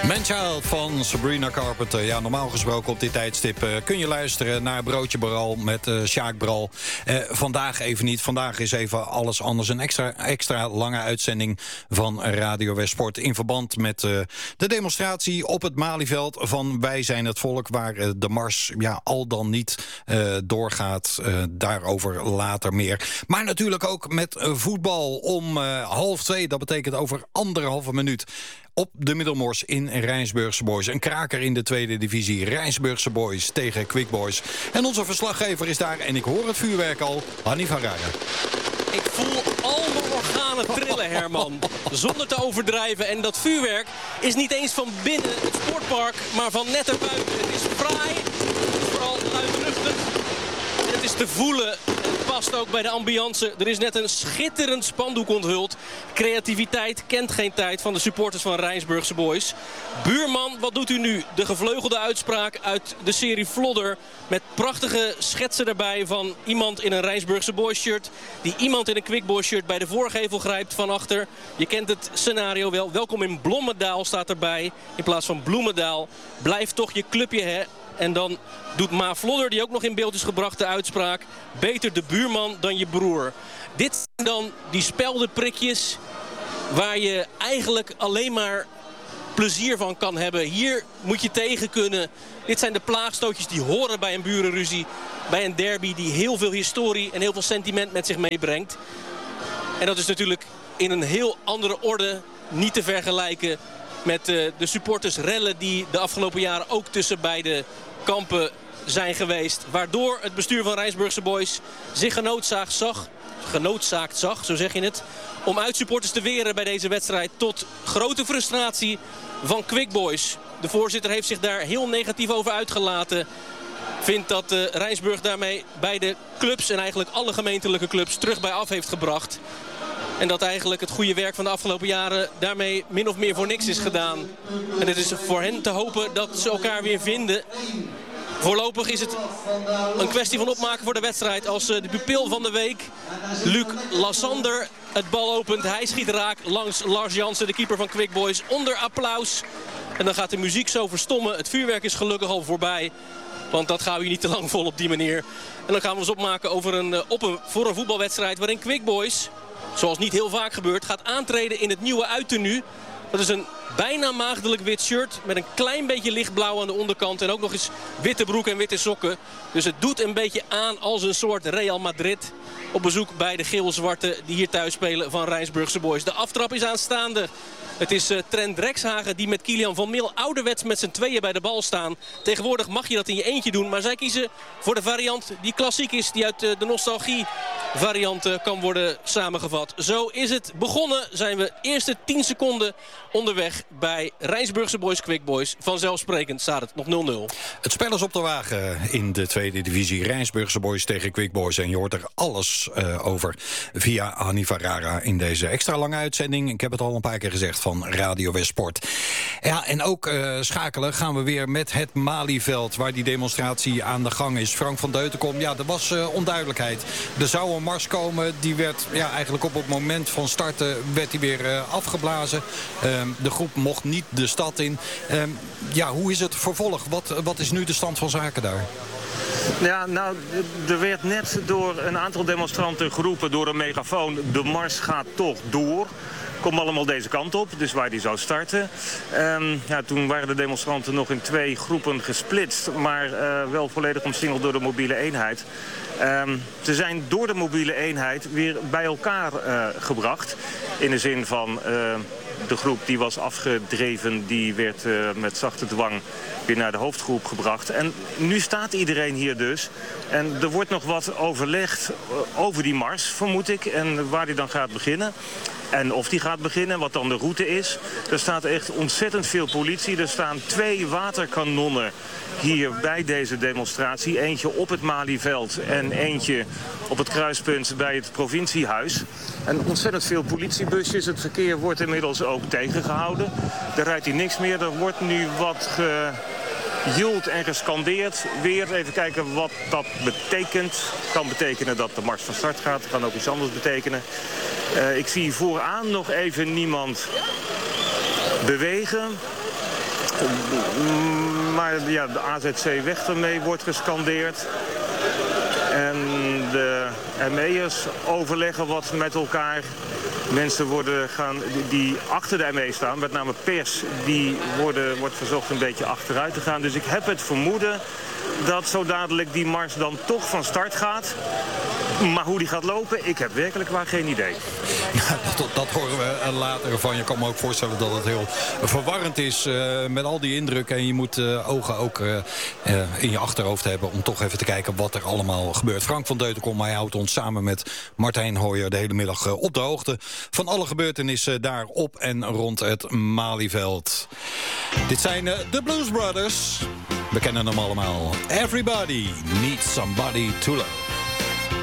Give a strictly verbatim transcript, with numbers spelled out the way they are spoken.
Man-Child van Sabrina Carpenter. Ja, normaal gesproken op dit tijdstip uh, kun je luisteren naar Broodje Bral met uh, Sjaak Bral. Uh, vandaag even niet. Vandaag is even alles anders. Een extra, extra lange uitzending van Radio Westsport in verband met uh, de demonstratie op het Malieveld van Wij zijn het Volk, waar uh, de mars ja, al dan niet uh, doorgaat. Uh, daarover later meer. Maar natuurlijk ook met uh, voetbal om uh, half twee. Dat betekent over anderhalve minuut. Op de Middelmors in Rijnsburgse Boys. Een kraker in de tweede divisie. Rijnsburgse Boys tegen Quick Boys. En onze verslaggever is daar. En ik hoor het vuurwerk al. Hanni van Raren. Ik voel al mijn organen trillen, Herman. Zonder te overdrijven. En dat vuurwerk is niet eens van binnen het sportpark, maar van net erbuiten. Het is fraai. Het is vooral luidruchtig. Het is te voelen. Het past ook bij de ambiance. Er is net een schitterend spandoek onthuld. Creativiteit kent geen tijd van de supporters van Rijnsburgse Boys. Buurman, wat doet u nu? De gevleugelde uitspraak uit de serie Vlodder. Met prachtige schetsen erbij van iemand in een Rijnsburgse Boys shirt. Die iemand in een Quick Boys shirt bij de voorgevel grijpt van achter. Je kent het scenario wel. Welkom in Blommendaal staat erbij. In plaats van Bloemendaal. Blijf toch je clubje, hè. En dan doet Ma Vlodder, die ook nog in beeld is gebracht, de uitspraak: beter de buurman dan je broer. Dit zijn dan die speldenprikjes waar je eigenlijk alleen maar plezier van kan hebben. Hier moet je tegen kunnen. Dit zijn de plaagstootjes die horen bij een burenruzie. Bij een derby die heel veel historie en heel veel sentiment met zich meebrengt. En dat is natuurlijk in een heel andere orde niet te vergelijken met uh, de supportersrellen die de afgelopen jaren ook tussen beide kampen zijn geweest. Waardoor het bestuur van Rijnsburgse Boys zich genoodzaakt zag, genoodzaakt zag, zo zeg je het, om uitsupporters te weren bij deze wedstrijd, tot grote frustratie van Quick Boys. De voorzitter heeft zich daar heel negatief over uitgelaten. Vindt dat uh, Rijnsburg daarmee beide clubs en eigenlijk alle gemeentelijke clubs terug bij af heeft gebracht. En dat eigenlijk het goede werk van de afgelopen jaren daarmee min of meer voor niks is gedaan. En het is voor hen te hopen dat ze elkaar weer vinden. Voorlopig is het een kwestie van opmaken voor de wedstrijd. Als de pupil van de week, Luc Lassander, het bal opent. Hij schiet raak langs Lars Jansen, de keeper van Quick Boys, onder applaus. En dan gaat de muziek zo verstommen. Het vuurwerk is gelukkig al voorbij. Want dat gaan we hier niet te lang vol op die manier. En dan gaan we ons opmaken over een, op een, voor een voetbalwedstrijd waarin Quick Boys, zoals niet heel vaak gebeurt, gaat aantreden in het nieuwe uittenue. Dat is een bijna maagdelijk wit shirt met een klein beetje lichtblauw aan de onderkant. En ook nog eens witte broek en witte sokken. Dus het doet een beetje aan als een soort Real Madrid op bezoek bij de geel-zwarte die hier thuis spelen van Rijnsburgse Boys. De aftrap is aanstaande. Het is uh, Trent Drekshagen die met Kilian van Mil ouderwets met z'n tweeën bij de bal staan. Tegenwoordig mag je dat in je eentje doen. Maar zij kiezen voor de variant die klassiek is. Die uit uh, de nostalgie variant uh, kan worden samengevat. Zo is het begonnen. Zijn we eerste tien seconden onderweg bij Rijnsburgse Boys Quick Boys. Vanzelfsprekend staat het nog nul nul. Het spel is op de wagen in de tweede divisie. Rijnsburgse Boys tegen Quick Boys. En je hoort er alles uh, over via Hanni van Raren in deze extra lange uitzending. Ik heb het al een paar keer gezegd, van Radio Westsport. Ja, en ook uh, schakelen gaan we weer met het Malieveld, waar die demonstratie aan de gang is. Frank van Deutenkom, ja, er was uh, onduidelijkheid. Er zou een mars komen, die werd ja, eigenlijk op het moment van starten werd die weer uh, afgeblazen. Uh, de groep mocht niet de stad in. Uh, ja, hoe is het vervolg? Wat, wat is nu de stand van zaken daar? Ja, nou, er werd net door een aantal demonstranten geroepen door een megafoon: de mars gaat toch door. Komt allemaal deze kant op, dus waar die zou starten. Um, ja, toen waren de demonstranten nog in twee groepen gesplitst, maar uh, wel volledig omsingeld door de mobiele eenheid. Um, ze zijn door de mobiele eenheid weer bij elkaar uh, gebracht. In de zin van uh, de groep die was afgedreven, die werd uh, met zachte dwang weer naar de hoofdgroep gebracht. En nu staat iedereen hier dus. En er wordt nog wat overlegd over die mars, vermoed ik, en waar die dan gaat beginnen. En of die gaat beginnen, wat dan de route is. Er staat echt ontzettend veel politie. Er staan twee waterkanonnen hier bij deze demonstratie. Eentje op het Malieveld en eentje op het kruispunt bij het provinciehuis. En ontzettend veel politiebusjes. Het verkeer wordt inmiddels ook tegengehouden. Er rijdt hier niks meer. Er wordt nu wat ge... gejoeld en gescandeerd. Weer even kijken wat dat betekent. Kan betekenen dat de mars van start gaat. Kan ook iets anders betekenen. Uh, ik zie vooraan nog even niemand bewegen. Maar ja, de A Z C weg ermee wordt gescandeerd. En de M E'ers overleggen wat met elkaar. Mensen worden gaan, die achter de M E staan, met name pers, die worden, wordt verzocht een beetje achteruit te gaan. Dus ik heb het vermoeden dat zo dadelijk die mars dan toch van start gaat. Maar hoe die gaat lopen, ik heb werkelijk waar geen idee. Dat, dat horen we later van. Je kan me ook voorstellen dat het heel verwarrend is uh, met al die indrukken. En je moet uh, ogen ook uh, uh, in je achterhoofd hebben om toch even te kijken wat er allemaal gebeurt. Frank van Deutenkom, hij houdt ons samen met Martijn Hooijer de hele middag uh, op de hoogte van alle gebeurtenissen daar op en rond het Malieveld. Dit zijn uh, de Blues Brothers. We kennen hem allemaal. Everybody needs somebody to love.